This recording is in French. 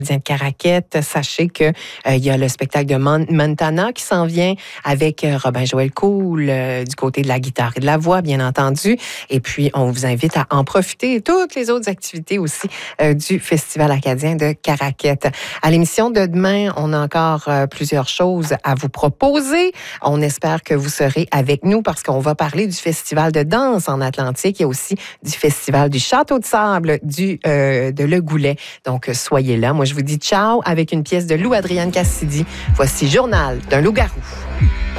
de Caraquette. Sachez que il y a le spectacle de Montana qui s'en vient avec Robin Joël Cool du côté de la guitare et de la voix, bien entendu. Et puis, on vous invite à en profiter et toutes les autres activités aussi du Festival acadien de Caraquette. À l'émission de demain, on a encore plusieurs choses à vous proposer. On espère que vous serez avec nous parce qu'on va parler du Festival de danse en Atlantique. Il y a aussi du Festival du Château de Sable de Le Goulet. Donc, soyez là. Moi, je vous dis ciao avec une pièce de Lou Adrienne Cassidy. Voici Journal d'un loup-garou.